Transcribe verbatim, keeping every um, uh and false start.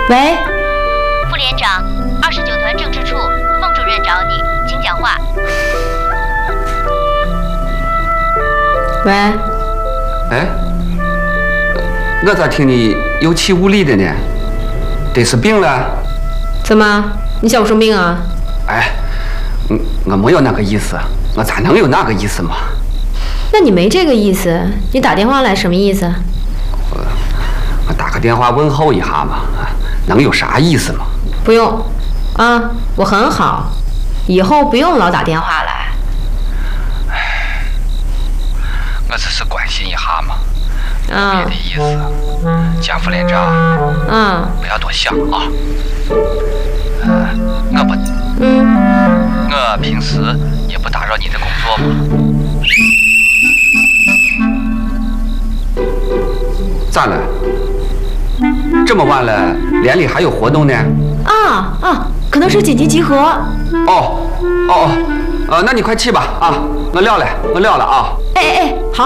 喂， 副连长，二十九团政治处，孟主任找你，请讲话。 喂。 哎，我咋听你有气无力的呢？得是病了？ 怎么？你想我生病啊？ 哎，我我没有那个意思，我咋能有那个意思嘛？ 那你没这个意思，你打电话来什么意思？ 我我打个电话问候一下嘛，能有啥意思吗？ 不用，啊，我很好，以后不用老打电话来。 我只是关心一下嘛， 啊， 别的意思。江副连长， 啊， 不要多想啊。呃，我不， 嗯， 我平时也不打扰你的工作嘛。咋了？这么晚了，连里还有活动呢？ 啊啊，可能是紧急集合。 哦哦哦，呃，那你快去吧啊！我撂了，我撂了啊！ 哎哎哎，好。